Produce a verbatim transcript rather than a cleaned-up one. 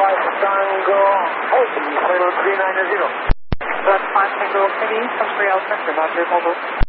five Tango, eight, zero three nine zero. That's five Tango, City, Country Alpha, Roger, mobile.